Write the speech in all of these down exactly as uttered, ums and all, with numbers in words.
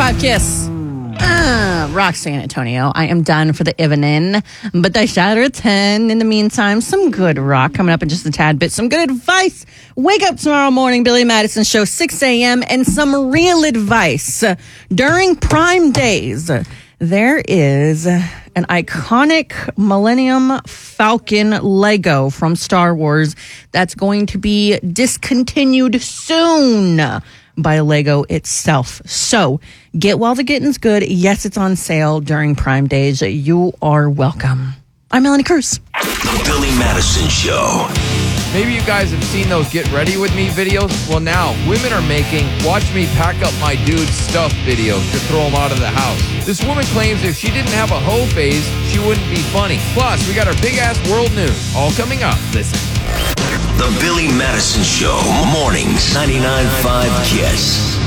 five Kiss. Uh, Rock San Antonio. I am done for the evening, but I shall return. In the meantime, some good rock coming up in just a tad bit. Some good advice. Wake up tomorrow morning, Billy Madison Show, six a.m., and some real advice. During Prime Days, there is an iconic Millennium Falcon Lego from Star Wars that's going to be discontinued soon by Lego itself. So get while the getting's good. Yes, it's on sale during Prime Days. You are welcome. I'm Melanie Cruz. The Billy Madison Show. Maybe you guys have seen those Get Ready With Me videos. Well, now, women are making Watch Me Pack Up My Dude's Stuff videos to throw them out of the house. This woman claims if she didn't have a hoe phase, she wouldn't be funny. Plus, we got our big-ass world news. All coming up. Listen. The Billy Madison Show. Mornings. ninety-nine point five Kiss.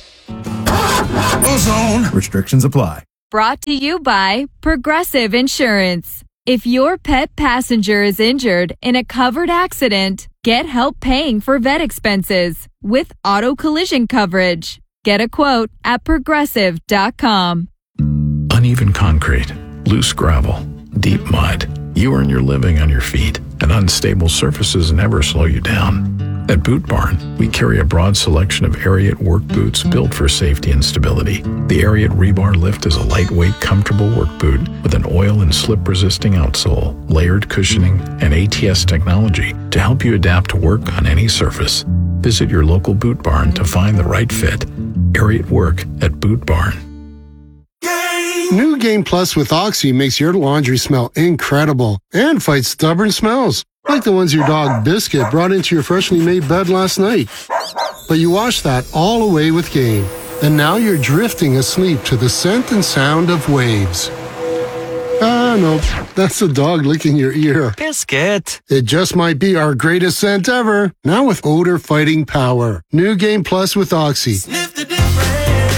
Ozone. Restrictions apply. Brought to you by Progressive Insurance. If your pet passenger is injured in a covered accident, get help paying for vet expenses with auto collision coverage. Get a quote at progressive dot com. Uneven concrete, loose gravel, deep mud. You earn your living on your feet, and unstable surfaces never slow you down. At Boot Barn, we carry a broad selection of Ariat work boots built for safety and stability. The Ariat Rebar Lift is a lightweight, comfortable work boot with an oil and slip-resisting outsole, layered cushioning, and A T S technology to help you adapt to work on any surface. Visit your local Boot Barn to find the right fit. Ariat Work at Boot Barn. New Game Plus with Oxy makes your laundry smell incredible and fights stubborn smells, like the ones your dog Biscuit brought into your freshly made bed last night. But you washed that all away with Game, and now you're drifting asleep to the scent and sound of waves. Ah, no, that's the dog licking your ear. Biscuit. It just might be our greatest scent ever, now with odor-fighting power. New Game Plus with Oxy. Sniff the difference.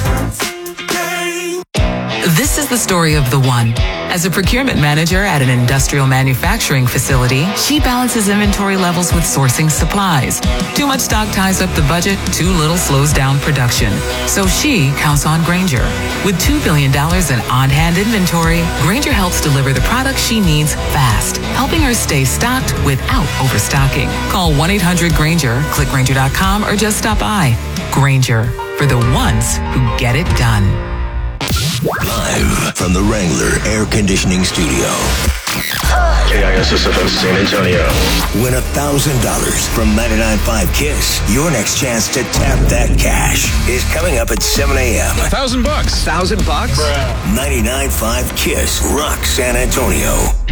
This is the story of the one. As a procurement manager at an industrial manufacturing facility, she balances inventory levels with sourcing supplies. Too much stock ties up the budget, too little slows down production. So she counts on Grainger. With two billion dollars in on-hand inventory, Grainger helps deliver the products she needs fast, helping her stay stocked without overstocking. Call one eight hundred Grainger, click Grainger dot com, or just stop by. Grainger, for the ones who get it done. Live from the Wrangler Air Conditioning Studio. K I S S F M San Antonio. Win one thousand dollars from ninety-nine point five Kiss. Your next chance to tap that cash is coming up at seven a.m. A thousand bucks. Thousand bucks? ninety-nine point five Kiss. Rock San Antonio.